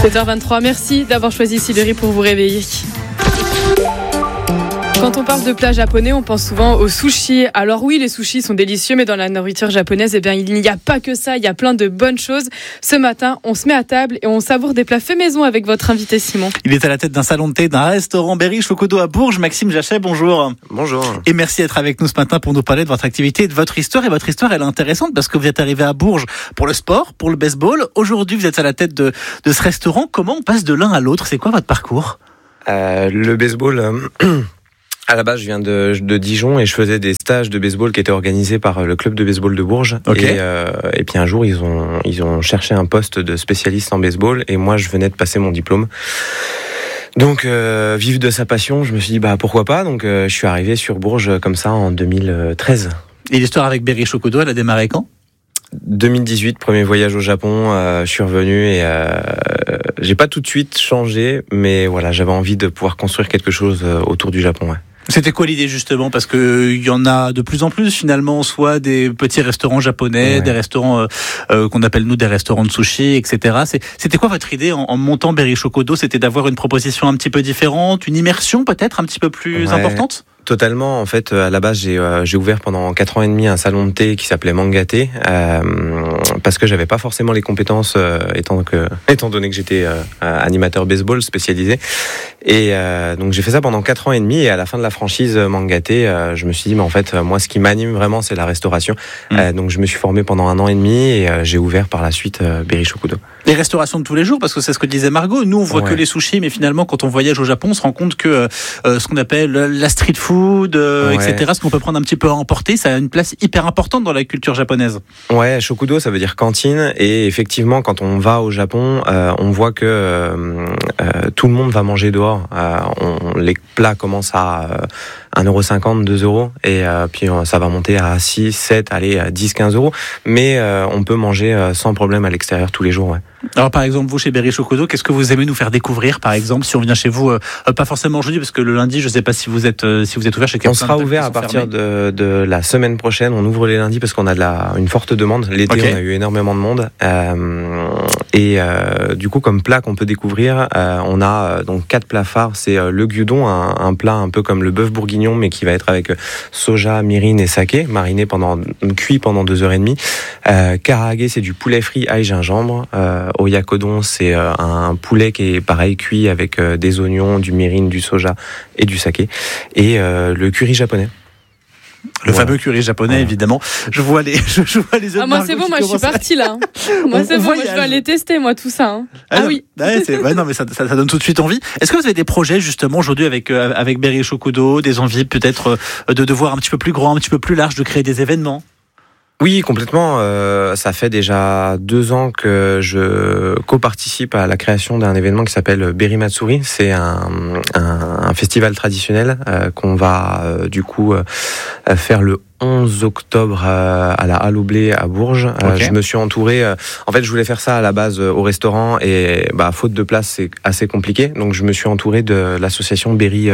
7h23, merci d'avoir choisi Sibérie pour vous réveiller. Quand on parle de plats japonais, on pense souvent aux sushis. Alors oui, les sushis sont délicieux, mais dans la nourriture japonaise, il n'y a pas que ça, il y a plein de bonnes choses. Ce matin, on se met à table et on savoure des plats faits maison avec votre invité Simon. Il est à la tête d'un salon de thé, d'un restaurant Berry Chocodo à Bourges. Maxime Jachet, bonjour. Bonjour. Et merci d'être avec nous ce matin pour nous parler de votre activité et de votre histoire. Et votre histoire, elle est intéressante parce que vous êtes arrivé à Bourges pour le sport, pour le baseball. Aujourd'hui, vous êtes à la tête de ce restaurant. Comment on passe de l'un à l'autre? C'est quoi votre parcours? Le baseball... À la base, je viens de Dijon et je faisais des stages de baseball qui étaient organisés par le club de baseball de Bourges. Okay. Et puis un jour, ils ont cherché un poste de spécialiste en baseball et moi, je venais de passer mon diplôme. Donc, vivre de sa passion, je me suis dit pourquoi pas. Donc, je suis arrivé sur Bourges comme ça en 2013. Et l'histoire avec Berry Chocodo, elle a démarré quand? 2018, premier voyage au Japon, je suis revenu et j'ai pas tout de suite changé, mais voilà, j'avais envie de pouvoir construire quelque chose autour du Japon. Ouais. C'était quoi l'idée justement? Parce que il y en a de plus en plus finalement, soit des petits restaurants japonais, des restaurants qu'on appelle nous des restaurants de sushi, etc. C'était quoi votre idée en montant Berry Chocodo? C'était d'avoir une proposition un petit peu différente, une immersion peut-être un petit peu plus importante? Totalement. En fait, à la base, j'ai ouvert pendant 4 ans et demi un salon de thé qui s'appelait Manga Thé, parce que j'avais pas forcément les compétences, étant donné que j'étais animateur baseball spécialisé. Et donc j'ai fait ça pendant 4 ans et demi. Et à la fin de la franchise Manga Thé, je me suis dit, mais en fait, moi, ce qui m'anime vraiment, c'est la restauration. Donc je me suis formé pendant 1 an et demi et j'ai ouvert par la suite Berry Chocodo. Les restaurations de tous les jours, parce que c'est ce que disait Margot. Nous, on voit que les sushis, mais finalement, quand on voyage au Japon, on se rend compte que ce qu'on appelle la street food, etc., ce qu'on peut prendre un petit peu à emporter, ça a une place hyper importante dans la culture japonaise. Ouais, Shokudo, ça veut dire cantine. Et effectivement, quand on va au Japon, on voit que tout le monde va manger dehors. Les plats commencent à 1,50€, 2€, et puis ça va monter à 6, 7, allez, 10, 15€. Mais on peut manger sans problème à l'extérieur tous les jours, ouais. Alors par exemple, vous chez Berry Chocodo, qu'est-ce que vous aimez nous faire découvrir? Par exemple, si on vient chez vous, pas forcément aujourd'hui, parce que le lundi, je ne sais pas si vous êtes ouvert chez quelqu'un. On sera ouvert à partir de la semaine prochaine. On ouvre les lundis parce qu'on a une forte demande. L'été, on a eu énormément de monde. Du coup, comme plat qu'on peut découvrir, on a donc 4 plats phares. C'est le gyudon, un plat un peu comme le bœuf bourguignon, mais qui va être avec soja, mirin et saké, cuit pendant 2h30. Karaage, c'est du poulet frit ail gingembre. Oyakodon, c'est un poulet qui est pareil, cuit avec des oignons, du mirin, du soja et du saké. Et le curry japonais. Le fameux curry japonais, évidemment. Je vois les yeux de moi, c'est bon, moi, je suis partie là. Moi, c'est bon, moi, je vais aller tester, moi, tout ça. Oui. Non, mais ça donne tout de suite envie. Est-ce que vous avez des projets, justement, aujourd'hui, avec Berry Chocodo, des envies, peut-être, de voir un petit peu plus grand, un petit peu plus large, de créer des événements? Oui, complètement. Ça fait déjà 2 ans que je co-participe à la création d'un événement qui s'appelle Berry Matsuri. C'est un festival traditionnel qu'on va du coup faire le 11 octobre à la Halle au Blé à Bourges. Je me suis entouré. En fait, je voulais faire ça à la base au restaurant et faute de place, c'est assez compliqué. Donc, je me suis entouré de l'association Berry.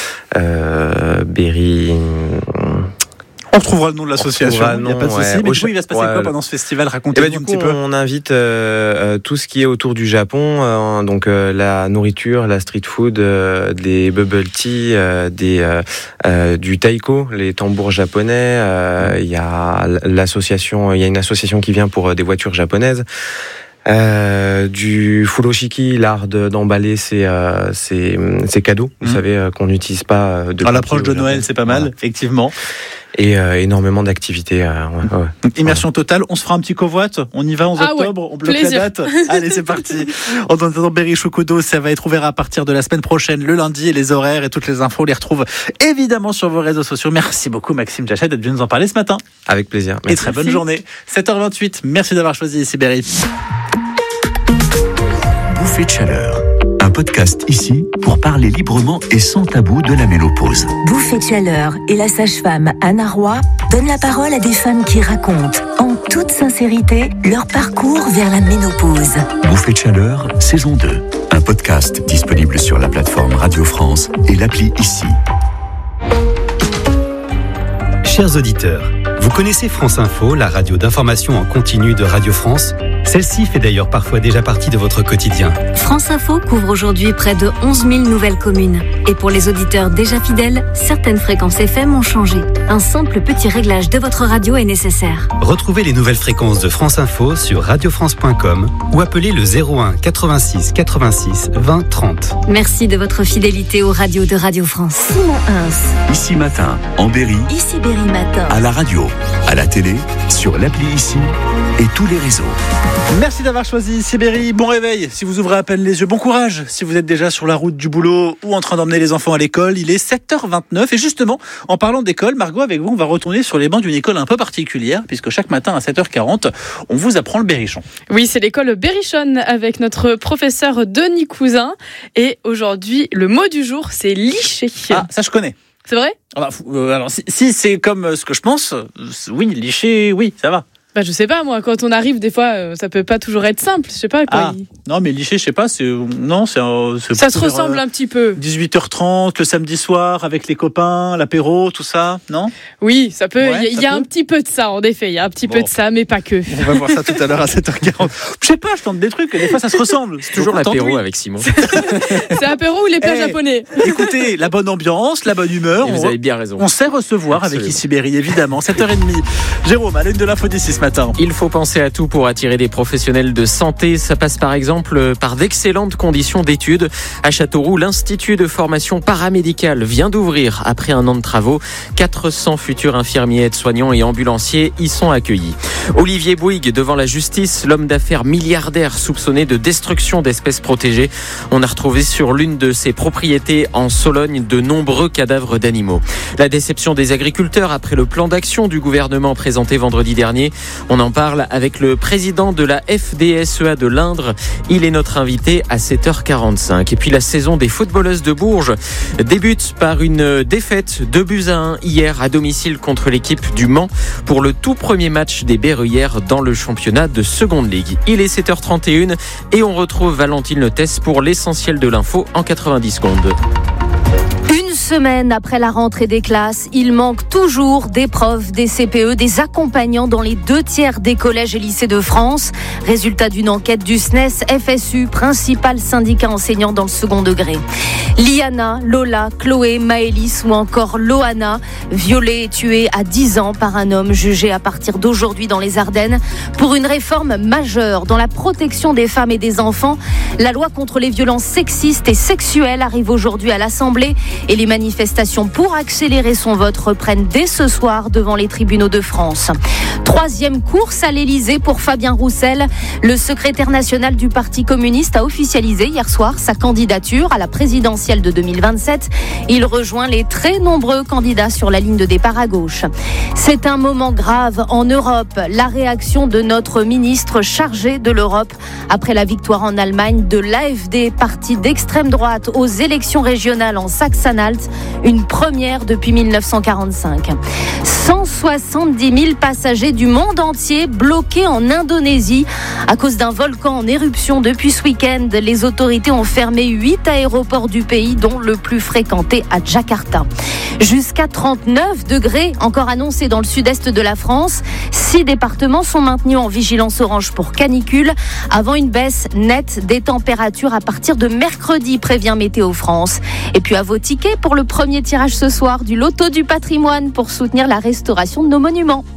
On retrouvera le nom de l'association, il n'y a pas de souci. Mais du coup, il va se passer quoi pendant ce festival? Racontez-nous un petit peu. On invite tout ce qui est autour du Japon, donc la nourriture, la street food, des bubble tea, du taiko, les tambours japonais. Il y a une association qui vient pour des voitures japonaises. Du furoshiki, l'art d'emballer ses cadeaux, vous savez, qu'on n'utilise pas à l'approche de Noël, c'est pas mal, effectivement. Et énormément d'activités. Immersion totale. On se fera un petit covoit. On y va 11 octobre. On bloque la date. Allez, c'est parti. En attendant, Berry Chocodo, ça va être ouvert à partir de la semaine prochaine, le lundi, et les horaires et toutes les infos, on les retrouve évidemment sur vos réseaux sociaux. Merci beaucoup, Maxime Jachet, d'être venu nous en parler ce matin. Avec plaisir. Merci. Et très bonne journée. 7h28. Merci d'avoir choisi ici Berry. Bouffée de chaleur. Un podcast ici pour parler librement et sans tabou de la ménopause. Bouffée de chaleur et la sage-femme Anna Roy donnent la parole à des femmes qui racontent en toute sincérité leur parcours vers la ménopause. Bouffée de chaleur, saison 2. Un podcast disponible sur la plateforme Radio France et l'appli ici. Chers auditeurs, Vous connaissez France Info, la radio d'information en continu de Radio France ? Celle-ci fait d'ailleurs parfois déjà partie de votre quotidien. France Info couvre aujourd'hui près de 11 000 nouvelles communes. Et pour les auditeurs déjà fidèles, certaines fréquences FM ont changé. Un simple petit réglage de votre radio est nécessaire. Retrouvez les nouvelles fréquences de France Info sur radiofrance.com ou appelez le 01 86 86 20 30. Merci de votre fidélité aux radios de Radio France. Simon Hins. Ici Matin, en Berry, Ici Berry Matin. à la radio, à la télé, sur l'appli Ici et tous les réseaux. Merci d'avoir choisi Sibérie. Bon réveil si vous ouvrez à peine les yeux. Bon courage si vous êtes déjà sur la route du boulot ou en train d'emmener les enfants à l'école. Il est 7h29 et justement, en parlant d'école, Margot, avec vous, on va retourner sur les bancs d'une école un peu particulière puisque chaque matin à 7h40, on vous apprend le berrichon. Oui, c'est l'école Berrichonne avec notre professeur Denis Cousin. Et aujourd'hui, le mot du jour, c'est licher. Ah, ça je connais. C'est vrai ? Alors, si c'est comme ce que je pense, oui, licher, oui, ça va. Bah, je sais pas, moi, quand on arrive, des fois, ça peut pas toujours être simple. Je sais pas quoi. Non, mais licher, je sais pas, Ça se ressemble un petit peu. 18h30, le samedi soir, avec les copains, l'apéro, tout ça, non ? Oui, ça peut. Ouais, il y a un petit peu de ça, en effet. Il y a un petit peu de ça, mais pas que. On va voir ça tout à l'heure à 7h40. Je sais pas, je tente des trucs, et des fois ça se ressemble. C'est toujours l'apéro avec Simon. C'est apéro ou les plats japonais ? Écoutez, la bonne ambiance, la bonne humeur. Et vous avez bien raison. On sait recevoir avec Ici Berry, évidemment. 7h30. Jérôme, à l'une de l'info d'ici ce matin. Il faut penser à tout pour attirer des professionnels de santé. Ça passe par exemple par d'excellentes conditions d'études. À Châteauroux, l'Institut de formation paramédicale vient d'ouvrir après un an de travaux. 400 futurs infirmiers, aides-soignants et ambulanciers y sont accueillis. Olivier Bouygues devant la justice, l'homme d'affaires milliardaire soupçonné de destruction d'espèces protégées. On a retrouvé sur l'une de ses propriétés en Sologne de nombreux cadavres d'animaux. La déception des agriculteurs après le plan d'action du gouvernement présenté vendredi dernier. On en parle avec le président de la FDSEA de l'Indre. Il est notre invité à 7h45. Et puis la saison des footballeuses de Bourges débute par une défaite 2-1 hier à domicile contre l'équipe du Mans pour le tout premier match des Berruyères dans le championnat de Seconde Ligue. Il est 7h31 et on retrouve Valentine Lotès pour l'essentiel de l'info en 90 secondes. Une semaine après la rentrée des classes, il manque toujours des profs, des CPE, des accompagnants dans les 2/3 des collèges et lycées de France. Résultat d'une enquête du SNES FSU, principal syndicat enseignant dans le second degré. Liana, Lola, Chloé, Maëlys ou encore Loana, violée et tuée à 10 ans par un homme jugé à partir d'aujourd'hui dans les Ardennes pour une réforme majeure dans la protection des femmes et des enfants. La loi contre les violences sexistes et sexuelles arrive aujourd'hui à l'Assemblée et les manifestations pour accélérer son vote reprennent dès ce soir devant les tribunaux de France. 3e course à l'Elysée pour Fabien Roussel. Le secrétaire national du Parti communiste a officialisé hier soir sa candidature à la présidentielle de 2027. Il rejoint les très nombreux candidats sur la ligne de départ à gauche. C'est un moment grave en Europe. La réaction de notre ministre chargé de l'Europe après la victoire en Allemagne de l'AfD, parti d'extrême droite, aux élections régionales en Saxe-Anhalt, une première depuis 1945. 170 000 passagers du monde entier bloqués en Indonésie à cause d'un volcan en éruption depuis ce week-end. Les autorités ont fermé 8 aéroports du pays, dont le plus fréquenté à Jakarta. Jusqu'à 39 degrés encore annoncés dans le sud-est de la France. 6 départements sont maintenus en vigilance orange pour canicule, avant une baisse nette des températures à partir de mercredi, prévient Météo France. Et puis à vos tickets pour le premier tirage ce soir du Loto du patrimoine pour soutenir la restauration de nos monuments.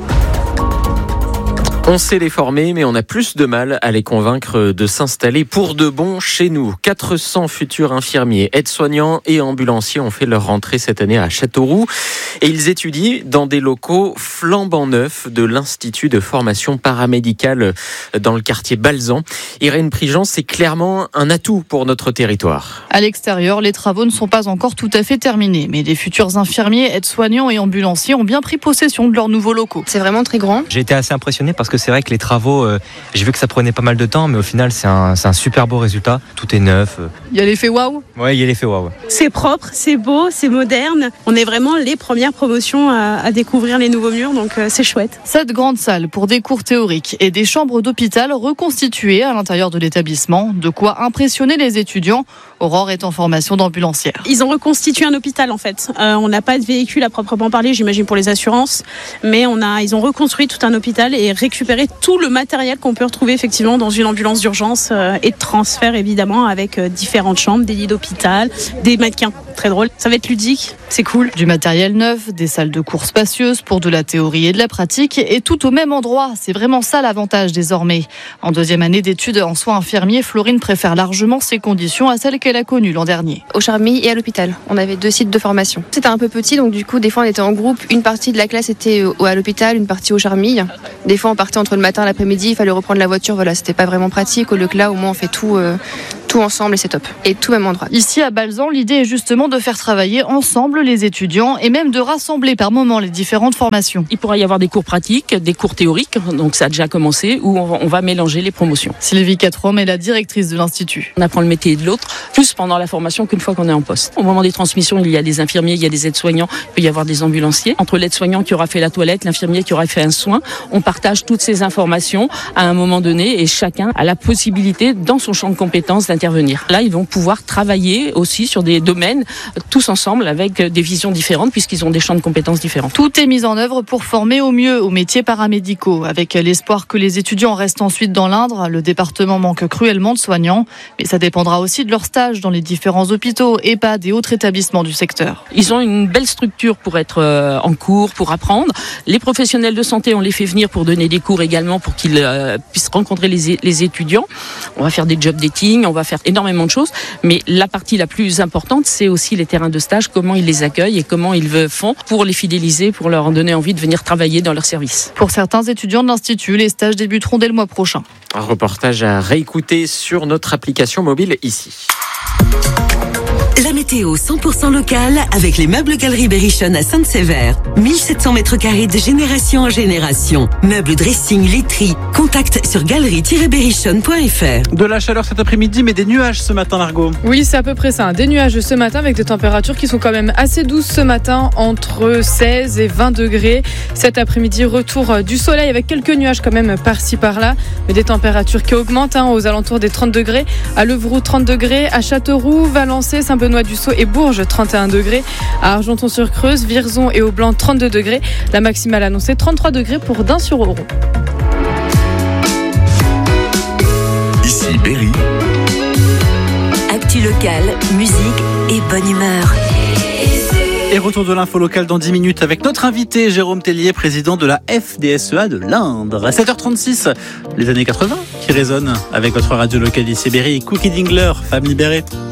On sait les former, mais on a plus de mal à les convaincre de s'installer pour de bon chez nous. 400 futurs infirmiers, aides-soignants et ambulanciers ont fait leur rentrée cette année à Châteauroux. Et ils étudient dans des locaux flambant neufs de l'Institut de formation paramédicale dans le quartier Balzan. Irène Prigent, c'est clairement un atout pour notre territoire. À l'extérieur, les travaux ne sont pas encore tout à fait terminés. Mais les futurs infirmiers, aides-soignants et ambulanciers ont bien pris possession de leurs nouveaux locaux. C'est vraiment très grand. J'ai été assez impressionné parce que c'est vrai que les travaux, j'ai vu que ça prenait pas mal de temps, mais au final, c'est un super beau résultat. Tout est neuf. Il y a l'effet waouh. Ouais, il y a l'effet waouh. C'est propre, c'est beau, c'est moderne. On est vraiment les premières promotions à découvrir les nouveaux murs, donc c'est chouette. Cette grande salle pour des cours théoriques et des chambres d'hôpital reconstituées à l'intérieur de l'établissement. De quoi impressionner les étudiants. Aurore est en formation d'ambulancière. Ils ont reconstitué un hôpital en fait. On n'a pas de véhicule à proprement parler, j'imagine pour les assurances, mais ils ont reconstruit tout un hôpital et récupéré tout le matériel qu'on peut retrouver effectivement dans une ambulance d'urgence et de transfert évidemment avec différentes chambres, des lits d'hôpital, des mannequins. Très drôle. Ça va être ludique, c'est cool. Du matériel neuf, des salles de cours spacieuses pour de la théorie et de la pratique et tout au même endroit. C'est vraiment ça l'avantage désormais. En deuxième année d'études en soins infirmiers, Florine préfère largement ces conditions à celles qu'elle a connues l'an dernier. Au Charmilles et à l'hôpital. On avait 2 sites de formation. C'était un peu petit, donc du coup, des fois on était en groupe. Une partie de la classe était à l'hôpital, une partie au Charmilles. Des fois on partait entre le matin et l'après-midi, il fallait reprendre la voiture. Voilà, c'était pas vraiment pratique. Au lieu que là, au moins on fait tout ensemble et c'est top. Et tout au même endroit. Ici à Balzan, l'idée est justement de faire travailler ensemble les étudiants et même de rassembler par moments les différentes formations. Il pourra y avoir des cours pratiques, des cours théoriques, donc ça a déjà commencé, où on va mélanger les promotions. Sylvie Quatrom est la directrice de l'Institut. On apprend le métier de l'autre, plus pendant la formation qu'une fois qu'on est en poste. Au moment des transmissions, il y a des infirmiers, il y a des aides-soignants, il peut y avoir des ambulanciers. Entre l'aide-soignant qui aura fait la toilette, l'infirmier qui aura fait un soin, on partage toutes ces informations à un moment donné et chacun a la possibilité, dans son champ de compétences, d'intervenir. Là, ils vont pouvoir travailler aussi sur des domaines, tous ensemble, avec des visions différentes, puisqu'ils ont des champs de compétences différents. Tout est mis en œuvre pour former au mieux aux métiers paramédicaux, avec l'espoir que les étudiants restent ensuite dans l'Indre. Le département manque cruellement de soignants, mais ça dépendra aussi de leur stage dans les différents hôpitaux, EHPAD et autres établissements du secteur. Ils ont une belle structure pour être en cours, pour apprendre. Les professionnels de santé, on les fait venir pour donner des cours également, pour qu'ils puissent rencontrer les étudiants. On va faire des job dating, on va faire énormément de choses, mais la partie la plus importante, c'est aussi les terrains de stage, comment ils les accueillent et comment ils font pour les fidéliser, pour leur donner envie de venir travailler dans leur service. Pour certains étudiants de l'Institut, les stages débuteront dès le mois prochain. Un reportage à réécouter sur notre application mobile ici. La météo 100% locale avec les meubles Galerie Berrichonne à Sainte-Sévère. 1700 mètres carrés de génération en génération. Meubles, dressing, literie. Contact sur galerie-berrichonne.fr. De la chaleur cet après-midi, mais des nuages ce matin, Margot. Oui, c'est à peu près ça. Des nuages ce matin avec des températures qui sont quand même assez douces ce matin, entre 16 et 20 degrés. Cet après-midi, retour du soleil avec quelques nuages quand même par-ci par-là, mais des températures qui augmentent aux alentours des 30 degrés. À Levroux, 30 degrés. À Châteauroux, Valençay, Saint-Benoît-du-Sault et Bourges, 31 degrés. À Argenton-sur-Creuse, Vierzon et Aublanc, 32 degrés. La maximale annoncée, 33 degrés pour Dain-sur-Auron. Ici Berry. Actu locale, musique et bonne humeur. Et retour de l'info locale dans 10 minutes avec notre invité Jérôme Tellier, président de la FDSEA de l'Indre. À 7h36, les années 80 qui résonnent avec votre radio locale ici Berry. Cookie Dingler, Femme libérée.